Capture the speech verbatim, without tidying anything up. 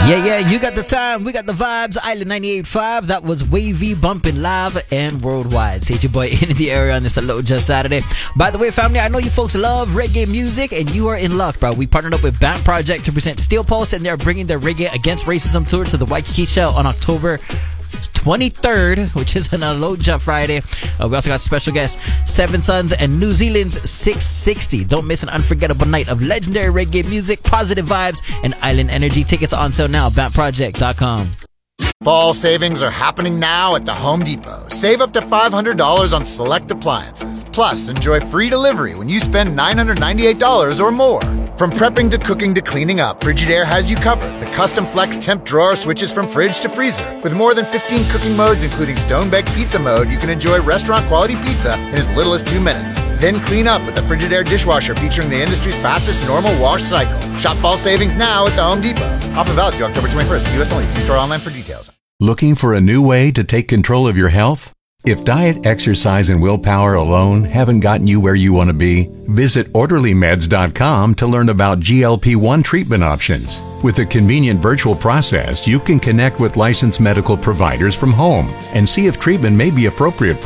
Yeah, yeah, you got the time, we got the vibes. Island ninety-eight point five, that was Wavy bumping live and worldwide. Say your boy in the area on this Aloha Saturday. By the way, family, I know you folks love reggae music, and you are in luck, bro. We partnered up with Band Project to present Steel Pulse, and they're bringing their Reggae Against Racism tour to the Waikiki Shell on October twenty-third, which is an Aloha Friday. Uh, we also got special guests Seven Sons and New Zealand's six sixty. Don't miss an unforgettable night of legendary reggae music, positive vibes, and island energy. Tickets on sale now, band project dot com. Fall savings are happening now at the Home Depot. Save up to five hundred dollars on select appliances. Plus, enjoy free delivery when you spend nine hundred ninety-eight dollars or more. From prepping to cooking to cleaning up, Frigidaire has you covered. The custom flex temp drawer switches from fridge to freezer. With more than fifteen cooking modes, including stone-baked pizza mode, you can enjoy restaurant-quality pizza in as little as two minutes. Then clean up with the Frigidaire dishwasher featuring the industry's fastest normal wash cycle. Shop fall savings now at the Home Depot. Offer valid through October twenty-first. U S only. See store online for details. Looking for a new way to take control of your health? If diet, exercise, and willpower alone haven't gotten you where you want to be, visit orderly meds dot com to learn about G L P one treatment options. With a convenient virtual process, you can connect with licensed medical providers from home and see if treatment may be appropriate for